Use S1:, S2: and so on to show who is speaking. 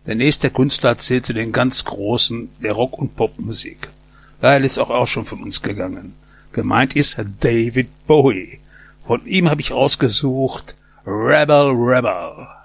S1: Der nächste Künstler zählt zu den ganz Großen der Rock- und Popmusik. Daher ist auch schon von uns gegangen. Gemeint ist David Bowie. Von ihm habe ich ausgesucht Rebel Rebel.